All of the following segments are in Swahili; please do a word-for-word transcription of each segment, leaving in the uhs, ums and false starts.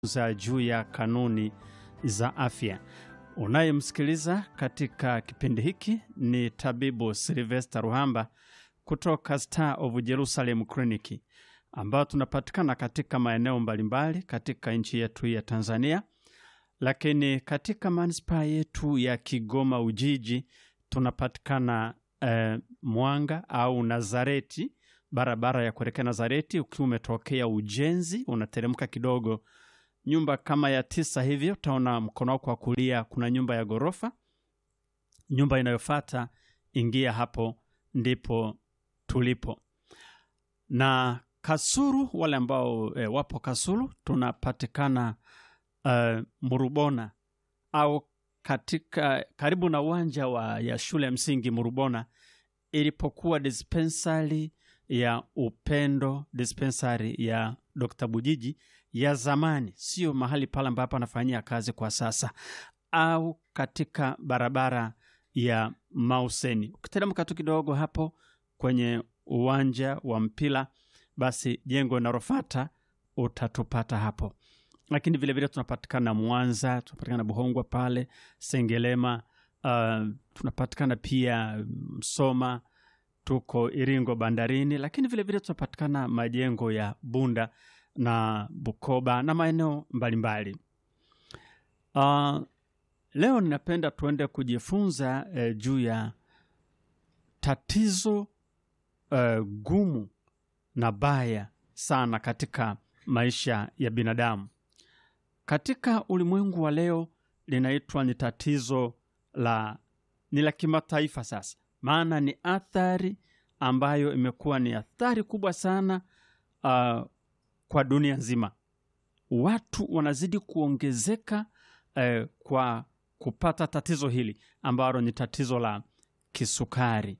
za juu ya kanuni za afya. Unayemsikiliza katika kipindi hiki ni tabibu Sylvester Ruhamba kutoka Star of Jerusalem Clinic, ambao tunapatikana katika maeneo mbalimbali katika nchi yetu ya Tanzania. Lakini katika manispaa yetu ya Kigoma Ujiji tunapatikana eh, Mwanga au Nazareti, barabara ya kuelekea Nazareti. Ukiwa umetokea Ujenzi unateremka kidogo nyumba kama ya tisa hivyo, utaona mkono wako wa kulia kuna nyumba ya gorofa. Nyumba inayofuata ingia hapo, ndipo tulipo. Na Kasulu, wale ambao e, wapo Kasulu, tunapatikana uh, Murubona au katika karibu na uwanja wa ya shule ya msingi Murubona ilipokuwa dispensary ya Upendo, dispensary ya Dokta Bujiji ya zamani, sio mahali pale ambapo anafanyia kazi kwa sasa, au katika barabara ya Mauseni. Ukiteremka tu kidogo hapo kwenye uwanja wa mpira, basi jengo linalofuata utatupata hapo. Lakini vile vile tunapatikana Mwanza, tunapatikana Buhongwa pale, Sengelema, uh, tunapatikana pia Msoma, tuko Iringo bandarini, lakini vile vile tunapatikana majengo ya Bunda na Bukoba na maeneo mbalimbali. Uh, leo ninapenda tuende kujifunza eh, juu ya tatizo eh, gumu na baya sana katika maisha ya binadamu. Katika ulimwengu wa leo linaitwa ni tatizo la ni la kimataifa sasa. Maana ni athari ambayo imekuwa ni athari kubwa sana uh, kwa dunia nzima. Watu wanazidi kuongezeka uh, kwa kupata tatizo hili ambalo ni tatizo la kisukari.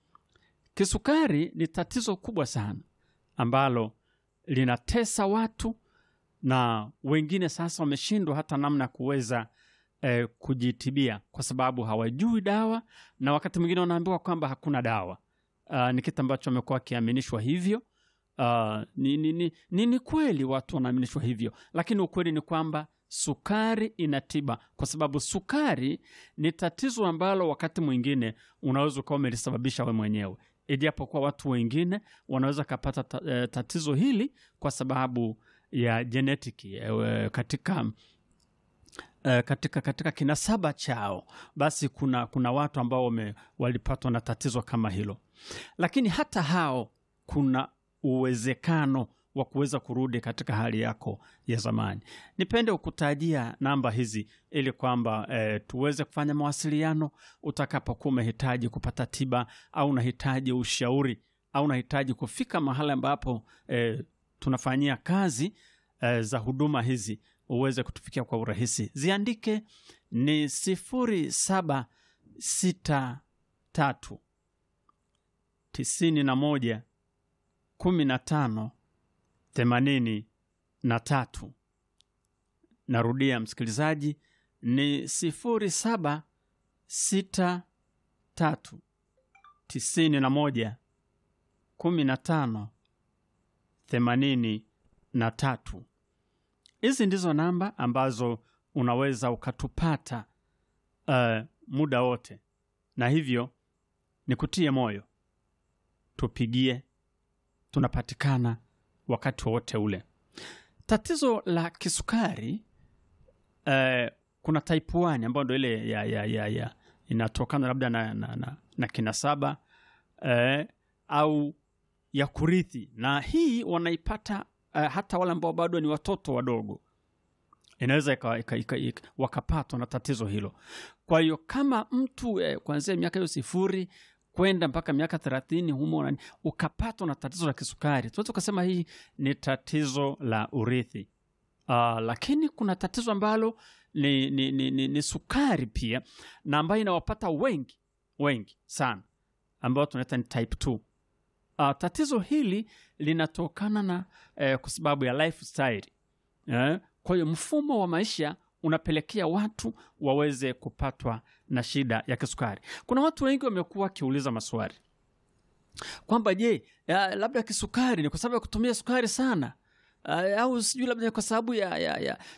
Kisukari ni tatizo kubwa sana ambalo linatesa watu, na wengine sasa wameshindwa hata namna kuweza eh, kujitibia kwa sababu hawajui dawa, na wakati mwingine wanaambiwa kwamba hakuna dawa. Uh, ni kitu ambacho wamekuwa kiaminishwa hivyo. Uh, ni, ni, ni, ni, ni kweli watu wanaaminishwa hivyo, lakini ukweli ni kwamba sukari inatiba, kwa sababu sukari ni tatizo ambalo wakati mwingine unaweza kuwa umelisababisha wewe mwenyewe. Ijapokuwa watu wengine wanaweza kupata tatizo hili kwa sababu ya genetiki katika Uh, katika katika kinasaba chao, basi kuna kuna watu ambao wame walipatwa na tatizo kama hilo. Lakini hata hao kuna uwezekano wa kuweza kurudi katika hali yako ya zamani. Nipende ukutajia namba hizi ili kwamba eh, tuweze kufanya mawasiliano utakapokuwa umehitaji kupata tiba, au unahitaji ushauri, au unahitaji kufika mahali ambapo eh, tunafanyia kazi eh, za huduma hizi, uweze kutufikia kwa urahisi. Ziandike ni sifuri saba sita tatu tisini na moja kumi na tano themanini na tatu. Narudia msikilizaji, ni sifuri saba sita tatu tisini na moja kumi na tano themanini na tatu. Hizi ndizo namba ambazo unaweza ukatupata uh, muda wote, na hivyo nikutie moyo, tupigie, tunapatikana wakati wote ule. Tatizo la kisukari uh, kuna type one ambayo ndio ile ya, ya, ya, ya inatokana labda na, na, na, na kinasaba uh, au ya kurithi, na hii wanaipata Uh, hata wale ambao bado ni watoto wadogo, inaweza wakapatwa na tatizo hilo. Kwa hiyo kama mtu eh, kuanzia miaka hiyo sifuri kwenda mpaka miaka thelathini humo na, ukapatwa na tatizo la kisukari, tunaweza kusema hii ni tatizo la urithi. Uh, lakini kuna tatizo ambalo ni, ni, ni, ni, ni sukari pia, na ambayo inawapata wengi wengi sana, ambao tunaita ni type two. Uh, tatizo hili linatokana na eh, kwa sababu ya lifestyle. Eh? Kwa hiyo mfumo wa maisha unapelekea watu waweze kupatwa na shida ya kisukari. Kuna watu wengi wamekuwa wakiuliza maswali kwamba je, labda kisukari ni kwa sababu ya kutumia sukari sana, uh, au sijui labda kwa sababu ya, ya, ya